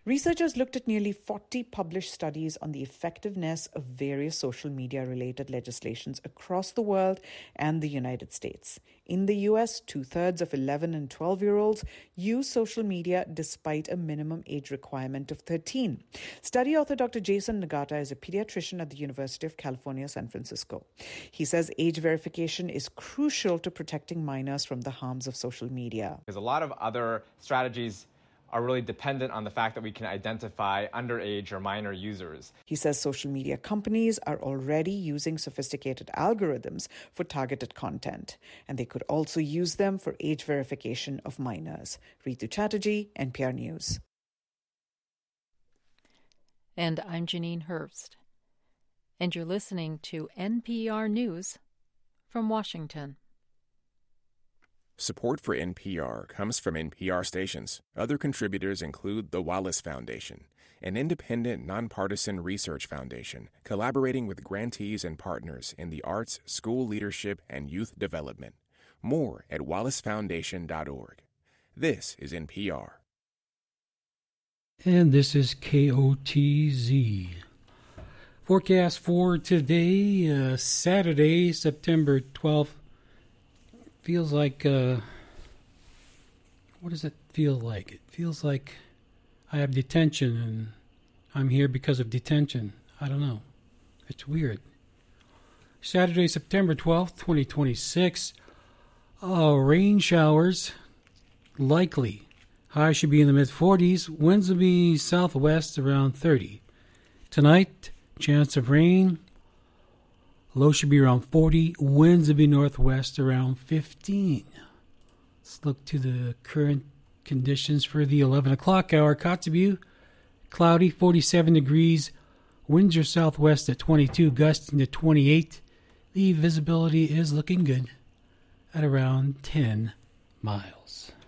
Researchers looked at nearly 40 published studies on the effectiveness of various social media-related legislations across the world and the United States. In the US, 2/3 of 11 and 12-year-olds use social media despite a minimum age requirement of 13. Study author Dr. Jason Nagata is a pediatrician at the University of California, San Francisco. He says age verification is crucial to protecting minors from the harms of social media. There's a lot of other strategies are really dependent on the fact that we can identify underage or minor users. He says social media companies are already using sophisticated algorithms for targeted content, and they could also use them for age verification of minors. Ritu Chatterjee, NPR News. And I'm Janine Hurst. And you're listening to NPR News from Washington. Support for NPR comes from NPR stations. Other contributors include the Wallace Foundation, an independent, nonpartisan research foundation collaborating with grantees and partners in the arts, school leadership, and youth development. More at wallacefoundation.org. This is NPR. And this is KOTZ. Forecast for today, Saturday, September 12th. Feels like, what does it feel like? It feels like I have detention and I'm here because of detention. I don't know. It's weird. Saturday, September 12th, 2026. Rain showers, likely. High should be in the mid-40s. Winds will be southwest around 30. Tonight, chance of rain. Low should be around 40. Winds will be northwest around 15. Let's look to the current conditions for the 11 o'clock hour. Kotzebue, cloudy, 47 degrees. Winds are southwest at 22, gusting to 28. The visibility is looking good at around 10 miles.